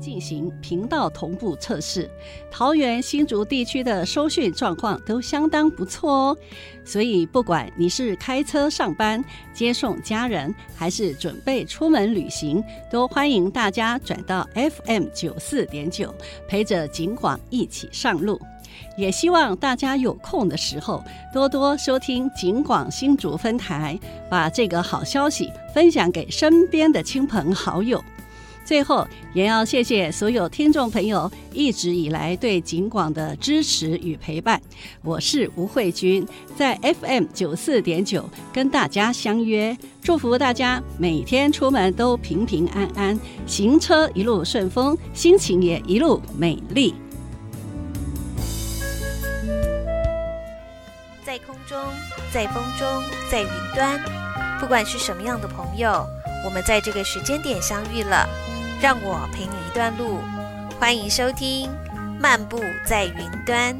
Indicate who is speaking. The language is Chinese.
Speaker 1: 进行频道同步测试，桃园新竹地区的收讯状况都相当不错哦。所以不管你是开车上班、接送家人，还是准备出门旅行，都欢迎大家转到 FM94.9， 陪着警广一起上路。也希望大家有空的时候多多收听警广新竹分台，把这个好消息分享给身边的亲朋好友。最后也要谢谢所有听众朋友一直以来对警广的支持与陪伴。我是吴慧君，在 FM94.9 跟大家相约，祝福大家每天出门都平平安安，行车一路顺风，心情也一路美丽。
Speaker 2: 在空中，在风中，在云端，不管是什么样的朋友，我们在这个时间点相遇了，让我陪你一段路。欢迎收听漫步在云端。